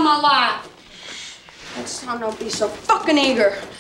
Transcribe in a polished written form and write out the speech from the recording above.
my life. Next time, don't be so fucking eager.